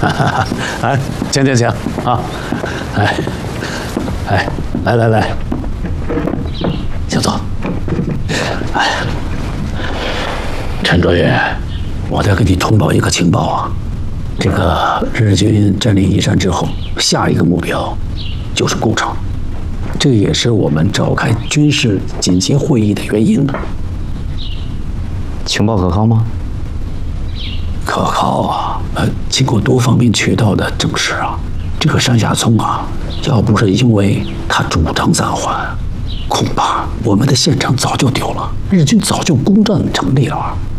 哎，请啊！来，请坐。哎，陈卓越，我再给你通报一个情报啊，这个日军占领宜山之后，下一个目标就是工厂，这也是我们召开军事紧急会议的原因。 情报可靠吗？ 可靠啊，经过多方面渠道的证实啊，这个山下聪啊，要不是因为他主张暂缓，恐怕我们的县城早就丢了，日军早就攻占成立了。